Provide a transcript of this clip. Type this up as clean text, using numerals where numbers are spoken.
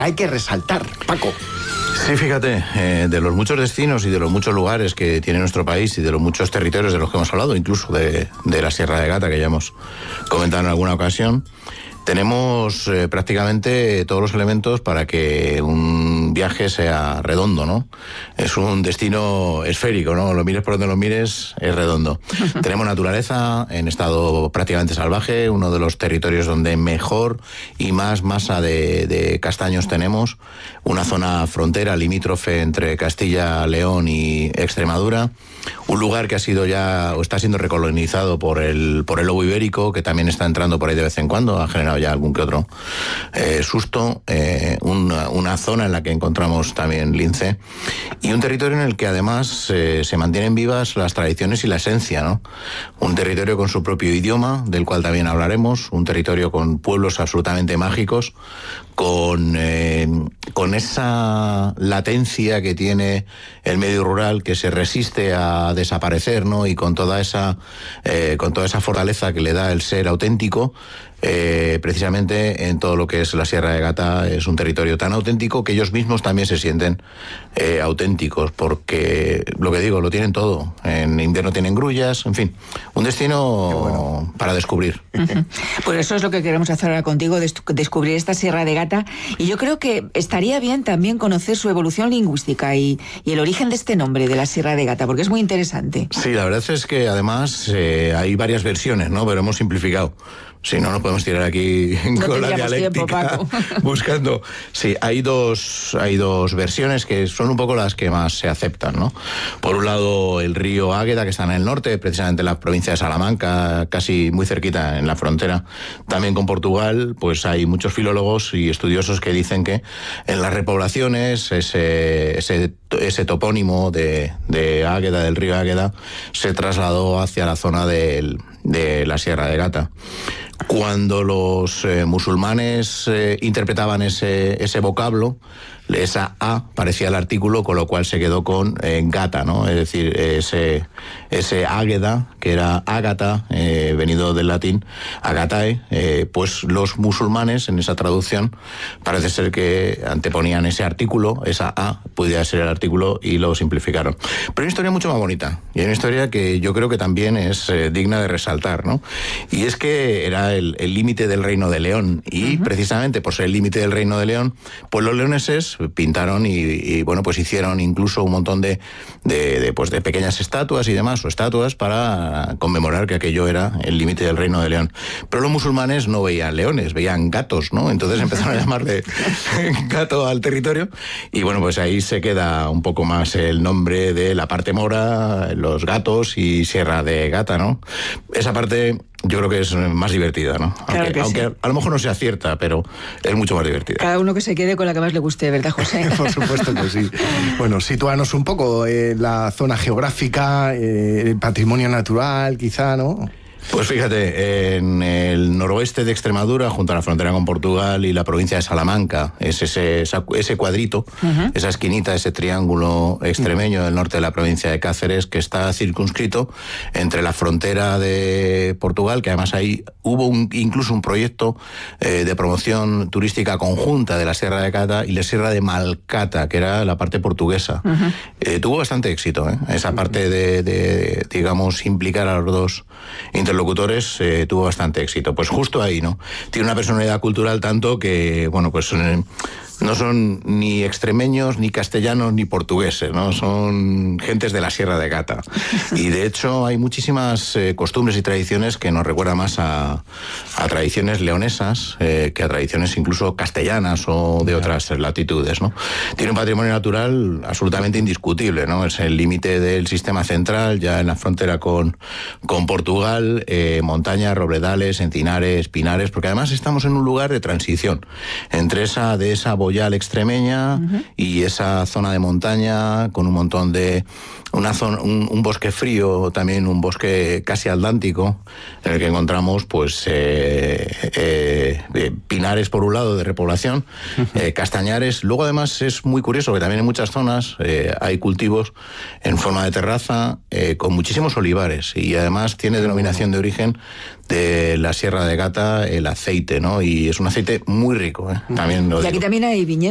hay que resaltar, Paco? Sí, fíjate, de los muchos destinos y de los muchos lugares que tiene nuestro país y de los muchos territorios de los que hemos hablado, incluso de la Sierra de Gata, que ya hemos comentado en alguna ocasión, tenemos prácticamente todos los elementos para que un viaje sea redondo, ¿no? Es un destino esférico, ¿no? Lo mires por donde lo mires, es redondo. Tenemos naturaleza en estado prácticamente salvaje, uno de los territorios donde mejor y más masa de castaños tenemos, una zona frontera limítrofe entre Castilla, León y Extremadura, un lugar que ha sido ya, o está siendo recolonizado por el lobo ibérico, que también está entrando por ahí de vez en cuando, ha generado ya algún que otro susto, una zona en la que encontramos también lince, y un territorio en el que además se mantienen vivas las tradiciones y la esencia, ¿no? Un territorio con su propio idioma, del cual también hablaremos, un territorio con pueblos absolutamente mágicos, con esa latencia que tiene el medio rural, que se resiste a desaparecer, ¿no? Y con toda esa fortaleza que le da el ser auténtico. Precisamente en todo lo que es la Sierra de Gata es un territorio tan auténtico que ellos mismos también se sienten auténticos, porque lo que digo, lo tienen todo. En invierno tienen grullas, en fin, un destino para descubrir. Pues eso es lo que queremos hacer ahora contigo, descubrir esta Sierra de Gata, y yo creo que estaría bien también conocer su evolución lingüística y el origen de este nombre de la Sierra de Gata, porque es muy interesante. Sí, la verdad es que además hay varias versiones, ¿no? Pero hemos simplificado. Si no, nos podemos tirar aquí con la dialéctica buscando. Sí, hay dos versiones que son un poco las que más se aceptan, ¿no? Por un lado, el río Águeda, que está en el norte, precisamente en la provincia de Salamanca, casi muy cerquita en la frontera, también con Portugal. Pues hay muchos filólogos y estudiosos que dicen que en las repoblaciones ese topónimo de Águeda, del río Águeda, se trasladó hacia la zona de la Sierra de Gata. Cuando los musulmanes interpretaban ese vocablo, esa A parecía el artículo, con lo cual se quedó con gata, ¿no? Es decir, ese águeda, que era ágata, venido del latín, agatae, pues los musulmanes en esa traducción parece ser que anteponían ese artículo, esa A podía ser el artículo, y lo simplificaron. Pero hay una historia mucho más bonita, y hay una historia que yo creo que también es digna de resaltar, ¿no? Y es que era el límite del Reino de León, y precisamente por ser el límite del Reino de León, pues los leoneses pintaron y bueno, pues hicieron incluso un montón de pequeñas estatuas y demás, o estatuas, para conmemorar que aquello era el límite del Reino de León. Pero los musulmanes no veían leones, veían gatos, ¿no? Entonces empezaron a llamarle gato al territorio, y bueno, pues ahí se queda un poco más el nombre de la parte mora, los gatos y Sierra de Gata, ¿no? Esa parte yo creo que es más divertida, ¿no? Claro aunque sí. A lo mejor no sea cierta, pero es mucho más divertida. Cada uno que se quede con la que más le guste, ¿verdad, José? Por supuesto que sí. Bueno, sitúanos un poco la zona geográfica, el patrimonio natural, quizá, ¿no? Pues fíjate, en el noroeste de Extremadura, junto a la frontera con Portugal y la provincia de Salamanca, es ese cuadrito, esa esquinita, ese triángulo extremeño del norte de la provincia de Cáceres, que está circunscrito entre la frontera de Portugal, que además ahí hubo incluso un proyecto de promoción turística conjunta de la Sierra de Gata y la Sierra de Malcata, que era la parte portuguesa. Tuvo bastante éxito, esa parte de digamos, implicar a los dos interlocutores, tuvo bastante éxito. Pues justo ahí, ¿no? Tiene una personalidad cultural tanto que, bueno, pues no son ni extremeños, ni castellanos, ni portugueses, ¿no? Son gentes de la Sierra de Gata. Y de hecho hay muchísimas costumbres y tradiciones que nos recuerdan más a tradiciones leonesas que a tradiciones incluso castellanas o de otras latitudes, ¿no? Tiene un patrimonio natural absolutamente indiscutible, ¿no? Es el límite del sistema central, ya en la frontera con Portugal, montañas, robledales, encinares, pinares, porque además estamos en un lugar de transición entre esa boyal extremeña y esa zona de montaña con un montón de un bosque frío, también un bosque casi atlántico, en el que encontramos pues pinares por un lado de repoblación, castañares. Luego además es muy curioso que también en muchas zonas hay cultivos en forma de terraza con muchísimos olivares, y además tiene denominación de origen de la Sierra de Gata el aceite, ¿no? Y es un aceite muy rico, ¿eh? También lo y aquí digo. también hay viñedos.